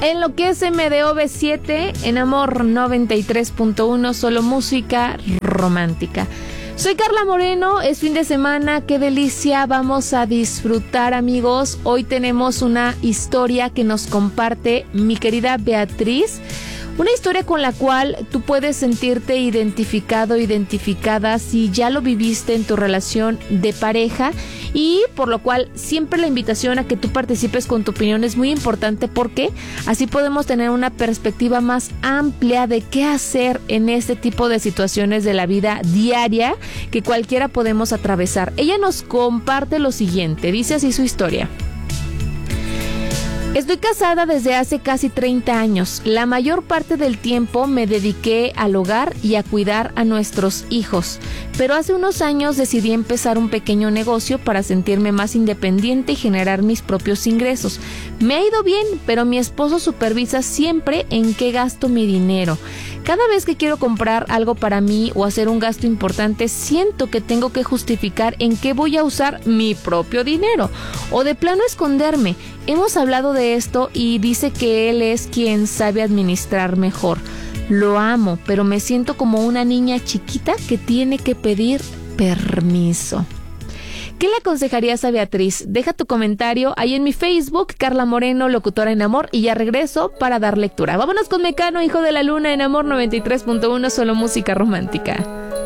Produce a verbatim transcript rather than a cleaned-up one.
En lo que es M D O V siete, en Amor noventa y tres punto uno, solo música romántica. Soy Carla Moreno, es fin de semana, qué delicia, vamos a disfrutar, amigos. Hoy tenemos una historia que nos comparte mi querida Beatriz. Una historia con la cual tú puedes sentirte identificado, identificada si ya lo viviste en tu relación de pareja, y por lo cual siempre la invitación a que tú participes con tu opinión es muy importante, porque así podemos tener una perspectiva más amplia de qué hacer en este tipo de situaciones de la vida diaria que cualquiera podemos atravesar. Ella nos comparte lo siguiente, dice así su historia. Estoy casada desde hace casi treinta años. La mayor parte del tiempo me dediqué al hogar y a cuidar a nuestros hijos. Pero hace unos años decidí empezar un pequeño negocio para sentirme más independiente y generar mis propios ingresos. Me ha ido bien, pero mi esposo supervisa siempre en qué gasto mi dinero. Cada vez que quiero comprar algo para mí o hacer un gasto importante, siento que tengo que justificar en qué voy a usar mi propio dinero, o de plano esconderme. Hemos hablado de esto y dice que él es quien sabe administrar mejor. Lo amo, pero me siento como una niña chiquita que tiene que pedir permiso. ¿Qué le aconsejarías a Beatriz? Deja tu comentario ahí en mi Facebook, Carla Moreno, locutora en Amor, y ya regreso para dar lectura. Vámonos con Mecano, hijo de la luna, en Amor noventa y tres punto uno, solo música romántica.